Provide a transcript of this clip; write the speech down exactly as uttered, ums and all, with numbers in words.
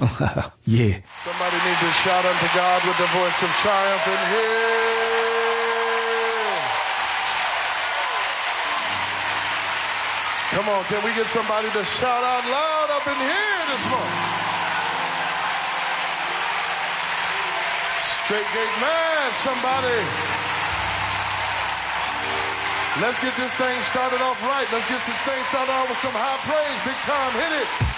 Yeah. Somebody needs to shout unto God with the voice of triumph in here. Come on, can we get somebody to shout out loud up in here this morning? Straight Gate Man, somebody. Let's get this thing started off right. Let's get this thing started off with some high praise. Big time, hit it.